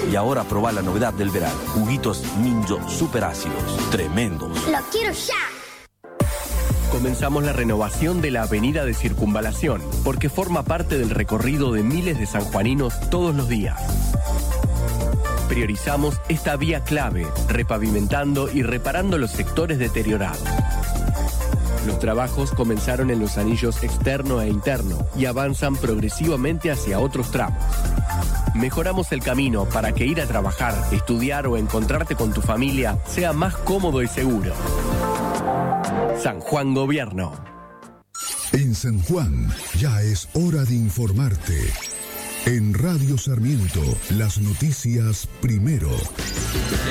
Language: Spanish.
Y ahora probá la novedad del verano. Juguitos Minzo super ácidos. Tremendos. ¡Lo quiero ya! Comenzamos la renovación de la avenida de Circunvalación, porque forma parte del recorrido de miles de sanjuaninos todos los días. Priorizamos esta vía clave, repavimentando y reparando los sectores deteriorados. Los trabajos comenzaron en los anillos externo e interno y avanzan progresivamente hacia otros tramos. Mejoramos el camino para que ir a trabajar, estudiar o encontrarte con tu familia sea más cómodo y seguro. San Juan Gobierno. En San Juan ya es hora de informarte. En Radio Sarmiento, las noticias primero.